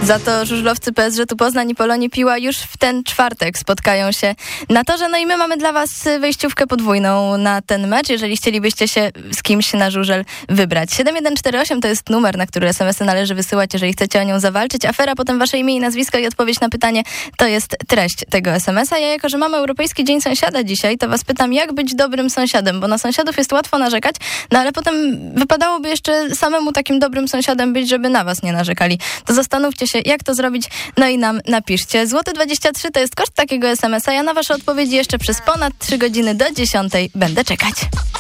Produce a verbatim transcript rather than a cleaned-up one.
Za to żużlowcy P S Z-u Poznań i Polonii Piła już w ten czwartek spotkają się na torze. No i my mamy dla was wejściówkę podwójną na ten mecz, jeżeli chcielibyście się z kimś na żużel wybrać. siedem jeden cztery osiem to jest numer, na który es em esy należy wysyłać, jeżeli chcecie o nią zawalczyć. Afera, potem wasze imię i nazwisko i odpowiedź na pytanie to jest treść tego es em esa. Ja jako, że mamy Europejski Dzień Sąsiada dzisiaj, to was pytam, jak być dobrym sąsiadem, bo na sąsiadów jest łatwo narzekać, no ale potem wypadałoby jeszcze samemu takim dobrym sąsiadem być, żeby na was nie narzekali. To zastanówcie się, jak to zrobić, no i nam napiszcie. Złoty dwadzieścia trzy to jest koszt takiego es em esa. Ja na wasze odpowiedzi jeszcze przez ponad trzy godziny do dziesiątej będę czekać.